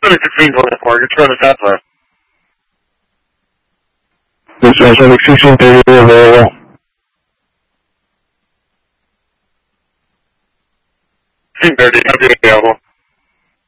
Pacific 1624, get you on the top left. This is Pacific 1630 available. 1630, not be available.